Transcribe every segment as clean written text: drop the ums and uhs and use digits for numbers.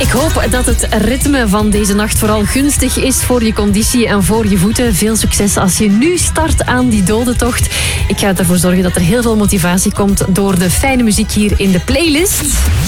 Ik hoop dat het ritme van deze nacht vooral gunstig is voor je conditie en voor je voeten. Veel succes als je nu start aan die dodentocht. Ik ga ervoor zorgen dat er heel veel motivatie komt door de fijne muziek hier in de playlist.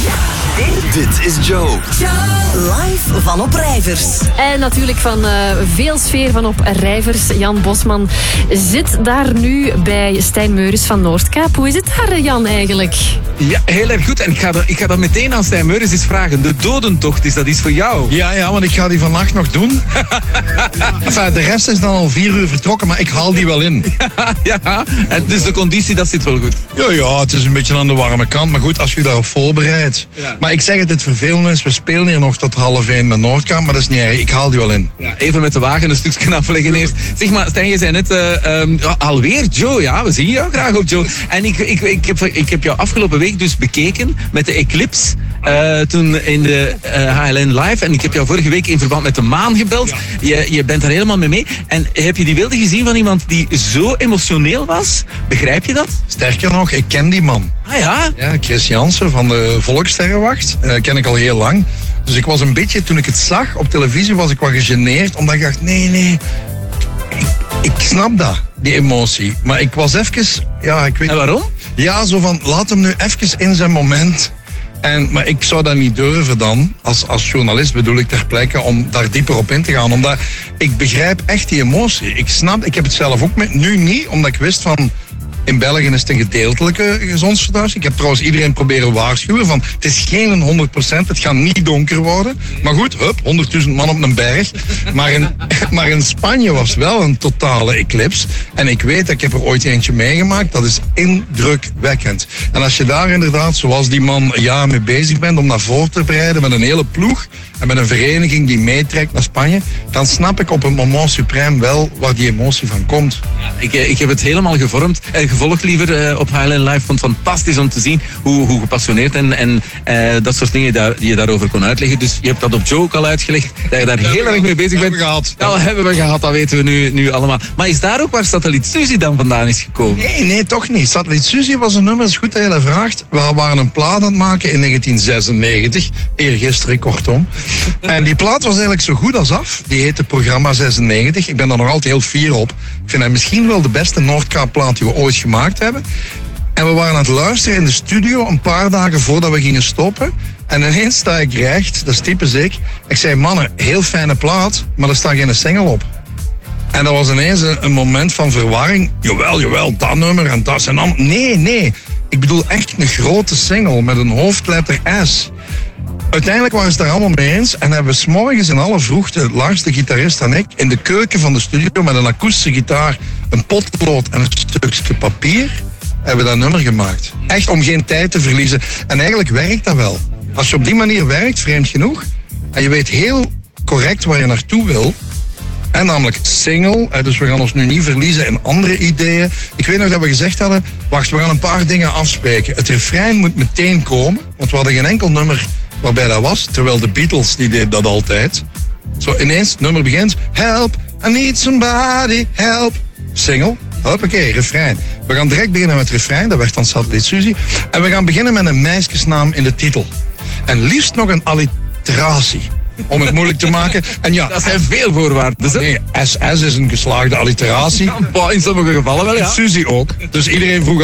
Dit is Joe. Live van Op Rijvers. En natuurlijk van veel sfeer van Op Rijvers. Jan Bosman zit daar nu bij Stijn Meurens van Noordkaap. Hoe is het daar, Jan, eigenlijk? Ja, heel erg goed. En ik ga dat meteen aan Stijn Meurens eens vragen. De dodentocht, is dat iets voor jou? Ja, want ik ga die vannacht nog doen. Enfin, de rest is dan al 4 uur vertrokken, maar ik haal die wel in. Ja, en dus de conditie, dat zit wel goed. Ja, het is een beetje aan de warme kant, maar goed, als je je daarop voorbereidt. Ja. Maar ik zeg het vervelend is, we spelen hier nog tot 12:30 met Noordkaap, maar dat is niet erg, ik haal die wel in. Ja, even met de wagen een stukje afleggen eerst. Zeg maar, Stijn, je zei net, alweer Joe, ja, we zien jou graag op Joe. En ik heb jou afgelopen week dus bekeken met de Eclipse, toen in de HLN Live. En ik heb jou vorige week in verband met de maan gebeld. Ja. Je bent daar helemaal mee. En heb je die beelden gezien van iemand die zo emotioneel was? Begrijp je dat? Sterker nog, ik ken die man. Ah ja? Ja, Chris Jansen van de Volkssterrenwacht, ken ik al heel lang. Dus ik was een beetje, toen ik het zag op televisie, was ik wat gegeneerd. Omdat ik dacht, nee, ik snap dat, die emotie. Maar ik was even, ja, ik weet. En waarom? Ja, zo van, laat hem nu even in zijn moment. Maar ik zou dat niet durven dan, als journalist bedoel ik ter plekke, om daar dieper op in te gaan. Omdat ik begrijp echt die emotie. Ik heb het zelf ook nu niet, omdat ik wist van, in België is het een gedeeltelijke gezondheidsverduistering. Ik heb trouwens iedereen proberen waarschuwen van, het is geen 100%, het gaat niet donker worden. Maar goed, 100.000 man op een berg. Maar in Spanje was wel een totale eclipse. En ik weet, ik heb er ooit eentje meegemaakt, dat is indrukwekkend. En als je daar inderdaad, zoals die man, jaar mee bezig bent om naar voren te bereiden met een hele ploeg en met een vereniging die meetrekt naar Spanje, dan snap ik op een moment suprême wel waar die emotie van komt. Ik heb het helemaal gevolgd liever op HLN Live. Vond het fantastisch om te zien hoe gepassioneerd en dat soort dingen die je daarover kon uitleggen. Dus je hebt dat op Joe ook al uitgelegd, dat je daar heel erg mee bezig bent. Dat hebben we gehad, dat weten we nu allemaal. Maar is daar ook waar Satelliet Suzy dan vandaan is gekomen? Nee, toch niet. Satelliet Suzy was een nummer, dat is goed dat je dat vraagt. We waren een plaat aan het maken in 1996, eergisteren kortom. En die plaat was eigenlijk zo goed als af. Die heette Programma 96. Ik ben daar nog altijd heel fier op. Ik vind dat misschien wel de beste Noordkaap-plaat die we ooit gemaakt hebben. En we waren aan het luisteren in de studio een paar dagen voordat we gingen stoppen. En ineens sta ik recht, dat is typisch ik. Ik zei, mannen, heel fijne plaat, maar er staat geen single op. En dat was ineens een moment van verwarring. Jawel, dat nummer en dat en dan. Nee. Ik bedoel echt een grote single met een hoofdletter S. Uiteindelijk waren ze het daar allemaal mee eens en hebben we 's morgens in alle vroegte, Lars, de gitarist en ik, in de keuken van de studio met een akoestische gitaar, een potlood en een stukje papier, hebben we dat nummer gemaakt. Echt om geen tijd te verliezen. En eigenlijk werkt dat wel. Als je op die manier werkt, vreemd genoeg, en je weet heel correct waar je naartoe wil, en namelijk single, dus we gaan ons nu niet verliezen in andere ideeën. Ik weet nog dat we gezegd hadden, wacht, we gaan een paar dingen afspreken. Het refrein moet meteen komen, want we hadden geen enkel nummer waarbij dat was, terwijl de Beatles, die deden dat altijd. Zo ineens, het nummer begint, help, I need somebody, help. Single, hoppakee, refrein. We gaan direct beginnen met het refrein, dat werd dan Satelliet Suzy. En we gaan beginnen met een meisjesnaam in de titel. En liefst nog een alliteratie, om het moeilijk te maken. En ja, dat zijn veel voorwaarden. Nee, SS is een geslaagde alliteratie. In sommige gevallen wel, ja. Suzy ook. Dus iedereen vroeg